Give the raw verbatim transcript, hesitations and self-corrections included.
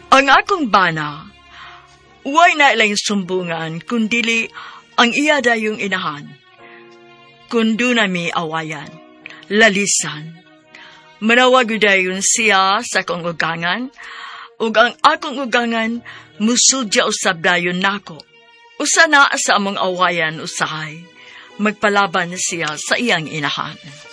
Ang akong bana, uway na ilang sumbungan, kundili ang iya dayong inahan. Kundo na mi awayan, lalisan. Manawag dayon siya sa kong ugangan, ug ang akong ugangan, musudya usab dayon nako. Usa na sa among awayan usahay, magpalaban siya sa iyang inahan.